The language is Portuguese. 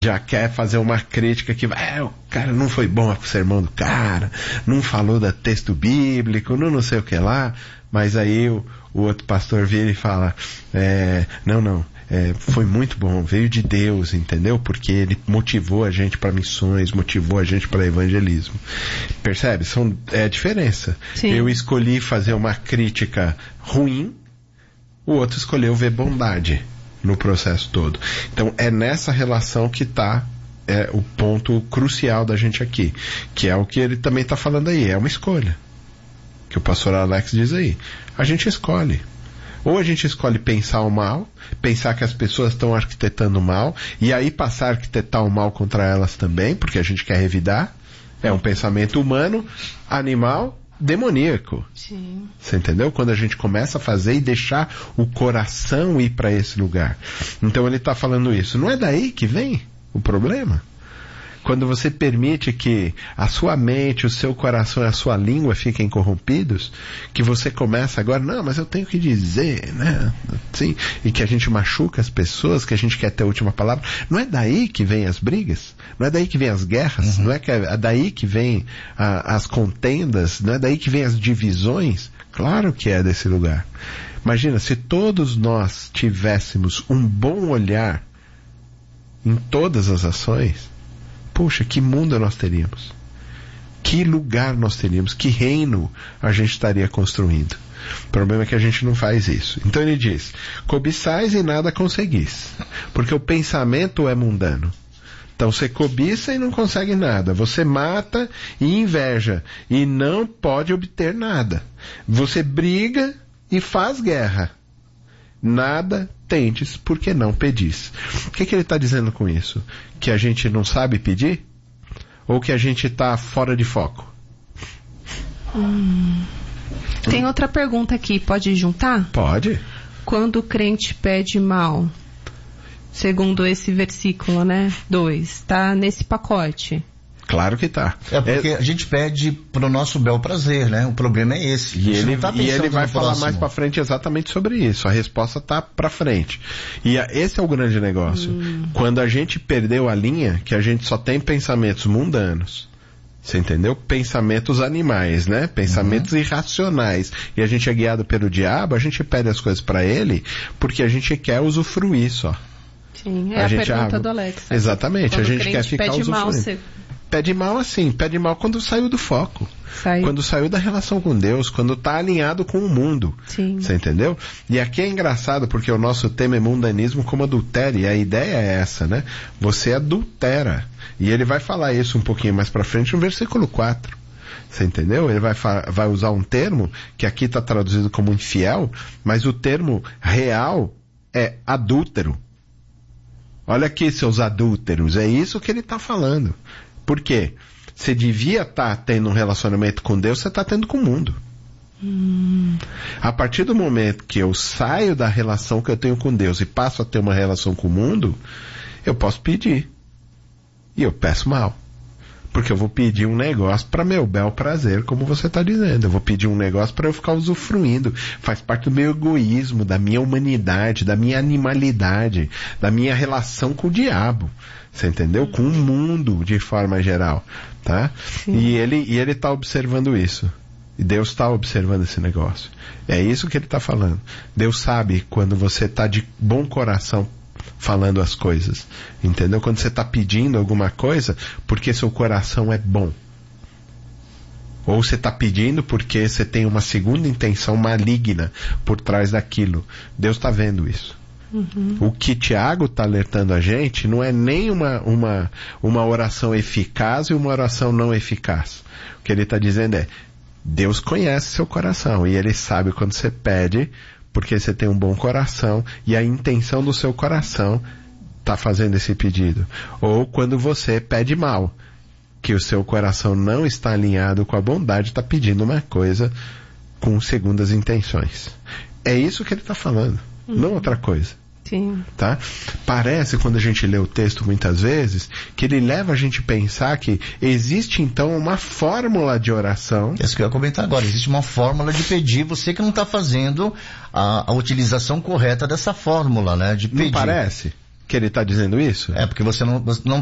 já quer fazer uma crítica que o cara não foi bom o sermão do cara, não falou do texto bíblico, não sei o que lá, mas aí o outro pastor vira e fala, foi muito bom, veio de Deus, entendeu? Porque ele motivou a gente para missões, motivou a gente para evangelismo. Percebe? É a diferença. Sim. Eu escolhi fazer uma crítica ruim, o outro escolheu ver bondade no processo todo. Então é nessa relação que está o ponto crucial da gente aqui, que é o que ele também está falando aí, é uma escolha que o pastor Alex diz aí. A gente escolhe, ou a gente escolhe pensar o mal, pensar que as pessoas estão arquitetando o mal, e aí passar a arquitetar o mal contra elas também, porque a gente quer revidar. É um pensamento humano, animal, demoníaco. Sim. Você entendeu? Quando a gente começa a fazer e deixar o coração ir para esse lugar. Então ele está falando isso. Não é daí que vem o problema? Quando você permite que a sua mente, o seu coração e a sua língua fiquem corrompidos, que você começa agora, não, mas eu tenho que dizer, né? Sim, e que a gente machuca as pessoas, que a gente quer ter a última palavra. Não é daí que vem as brigas? Não é daí que vem as guerras? Não é daí que vem as contendas? Não é daí que vem as divisões? Claro que é desse lugar. Imagina, se todos nós tivéssemos um bom olhar em todas as ações, puxa, que mundo nós teríamos? Que lugar nós teríamos? Que reino a gente estaria construindo? O problema é que a gente não faz isso. Então ele diz, cobiçais e nada conseguis, porque o pensamento é mundano. Então você cobiça e não consegue nada. Você mata e inveja e não pode obter nada. Você briga e faz guerra. Nada tendes porque não pedis. O que ele está dizendo com isso? Que a gente não sabe pedir? Ou que a gente está fora de foco? Tem outra pergunta aqui, pode juntar? Pode. Quando o crente pede mal, segundo esse versículo, né? 2, tá nesse pacote. Claro que tá. É porque a gente pede pro nosso bel prazer, né? O problema é esse. E ele vai falar mais pra frente exatamente sobre isso. A resposta tá pra frente. E esse é o grande negócio. Quando a gente perdeu a linha, que a gente só tem pensamentos mundanos, você entendeu? Pensamentos animais, né? Pensamentos irracionais. E a gente é guiado pelo diabo, a gente pede as coisas pra ele porque a gente quer usufruir só. Sim, é a pergunta do Alex. Exatamente, quando a gente quer ficar usufruindo. Pede mal assim, pede mal quando saiu do foco. Quando saiu da relação com Deus, quando está alinhado com o mundo. Sim. Você entendeu? E aqui é engraçado porque o nosso tema é mundanismo como adultério, e a ideia é essa, né? Você adultera. E ele vai falar isso um pouquinho mais pra frente no versículo 4. Você entendeu? Ele vai usar um termo que aqui está traduzido como infiel, mas o termo real é adúltero. Olha aqui, seus adúlteros, é isso que ele está falando. Por quê? Você devia estar tendo um relacionamento com Deus, você está tendo com o mundo. A partir do momento que eu saio da relação que eu tenho com Deus e passo a ter uma relação com o mundo, eu posso pedir. E eu peço mal. Porque eu vou pedir um negócio para meu bel prazer, como você está dizendo. Eu vou pedir um negócio para eu ficar usufruindo. Faz parte do meu egoísmo, da minha humanidade, da minha animalidade, da minha relação com o diabo. Você entendeu? Com o mundo de forma geral, tá? Sim. E ele está observando isso. E Deus está observando esse negócio. É isso que ele está falando. Deus sabe quando você está de bom coração falando as coisas, entendeu? Quando você está pedindo alguma coisa porque seu coração é bom, ou você está pedindo porque você tem uma segunda intenção maligna por trás daquilo. Deus está vendo isso. O que Tiago está alertando a gente não é nem uma oração eficaz e uma oração não eficaz. O que ele está dizendo é, Deus conhece seu coração e ele sabe quando você pede porque você tem um bom coração e a intenção do seu coração está fazendo esse pedido. Ou quando você pede mal, que o seu coração não está alinhado com a bondade, está pedindo uma coisa com segundas intenções. É isso que ele está falando, não outra coisa. Sim. Tá? Parece, quando a gente lê o texto muitas vezes, que ele leva a gente a pensar que existe então uma fórmula de oração. É isso que eu ia comentar agora. Existe uma fórmula de pedir, você que não está fazendo a utilização correta dessa fórmula, né? De pedir. Não parece? que ele está dizendo isso? É porque você não